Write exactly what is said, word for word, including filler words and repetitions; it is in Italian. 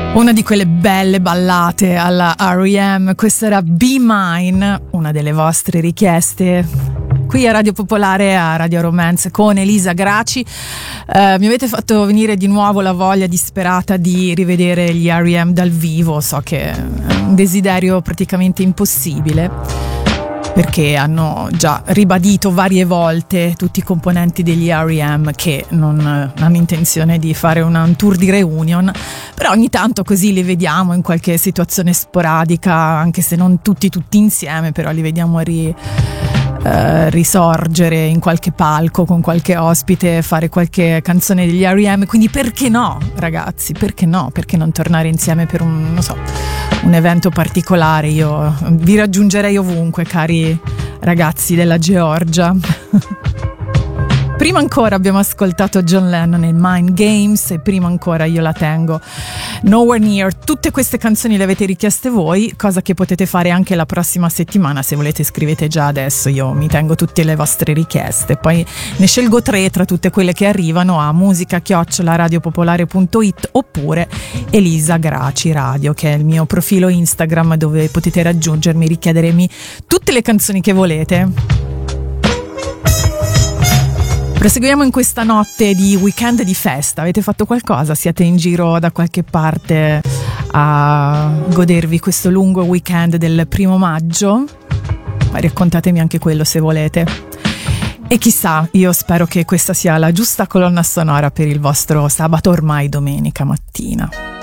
Una di quelle belle ballate alla R E M, questa era Be Mine, una delle vostre richieste qui a Radio Popolare, a Radio Romance con Elisa Graci. Eh, mi avete fatto venire di nuovo la voglia disperata di rivedere gli R E M dal vivo. So che è un desiderio praticamente impossibile, perché hanno già ribadito varie volte tutti i componenti degli R E M che non hanno intenzione di fare una, un tour di reunion, però ogni tanto così li vediamo in qualche situazione sporadica, anche se non tutti tutti insieme, però li vediamo ri, eh, risorgere in qualche palco con qualche ospite, fare qualche canzone degli R E M. Quindi perché no, ragazzi, perché no? Perché non tornare insieme per un, non so, un evento particolare? Io vi raggiungerei ovunque, cari ragazzi della Georgia. Prima ancora abbiamo ascoltato John Lennon e Mind Games, e prima ancora Io la tengo, Nowhere Near. Tutte queste canzoni le avete richieste voi, cosa che potete fare anche la prossima settimana. Se volete scrivete già adesso, io mi tengo tutte le vostre richieste, poi ne scelgo tre tra tutte quelle che arrivano a musica chiocciola radiopopolare punto it, oppure Elisa Graci Radio, che è il mio profilo Instagram dove potete raggiungermi, richiedermi tutte le canzoni che volete. Proseguiamo in questa notte di weekend di festa. Avete fatto qualcosa? Siete in giro da qualche parte a godervi questo lungo weekend del primo maggio? Ma raccontatemi anche quello se volete. E chissà, io spero che questa sia la giusta colonna sonora per il vostro sabato, ormai domenica mattina.